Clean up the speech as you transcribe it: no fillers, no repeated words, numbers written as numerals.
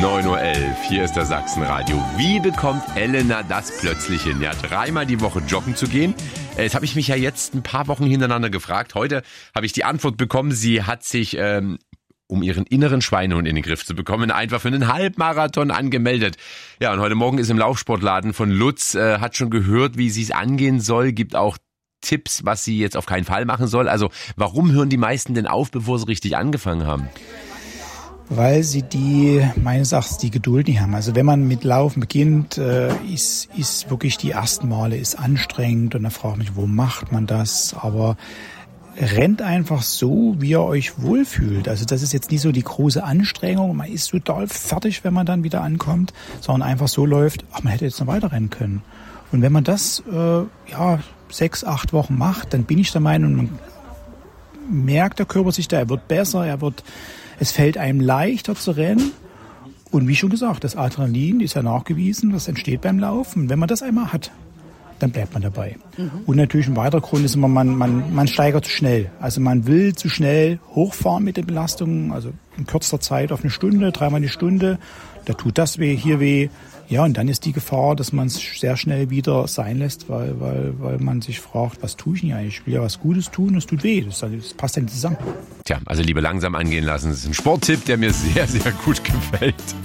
9:11 Uhr, hier ist das Sachsenradio. Wie bekommt Elena das plötzlich hin, ja, 3-mal die Woche joggen zu gehen? Das habe ich mich ja jetzt ein paar Wochen hintereinander gefragt. Heute habe ich die Antwort bekommen, sie hat sich, um ihren inneren Schweinehund in den Griff zu bekommen, einfach für einen Halbmarathon angemeldet. Ja, und heute Morgen ist im Laufsportladen von Lutz, hat schon gehört, wie sie es angehen soll, gibt auch Tipps, was sie jetzt auf keinen Fall machen soll. Also warum hören die meisten denn auf, bevor sie richtig angefangen haben? Weil sie meines Erachtens die Geduld nicht haben. Also wenn man mit Laufen beginnt, ist wirklich die ersten Male ist anstrengend und da frage ich mich, wo macht man das? Aber rennt einfach so, wie ihr euch wohlfühlt. Also das ist jetzt nicht so die große Anstrengung. Man ist total fertig, wenn man dann wieder ankommt, sondern einfach so läuft, man hätte jetzt noch weiter rennen können. Und wenn man das 6-8 Wochen macht, dann bin ich der Meinung, man merkt der Körper sich da, er wird besser, es fällt einem leichter zu rennen. Und wie schon gesagt, das Adrenalin ist ja nachgewiesen, das entsteht beim Laufen. Wenn man das einmal hat, dann bleibt man dabei. Und natürlich ein weiterer Grund ist immer, man steigert zu schnell. Also man will zu schnell hochfahren mit den Belastungen, also in kürzester Zeit auf eine Stunde, 3-mal eine Stunde. Da tut das weh, hier weh. Ja, und dann ist die Gefahr, dass man es sehr schnell wieder sein lässt, weil man sich fragt, was tue ich denn eigentlich? Ich will ja was Gutes tun, es tut weh. Das passt ja nicht zusammen. Tja, also lieber langsam angehen lassen. Das ist ein Sporttipp, der mir sehr, sehr gut gefällt.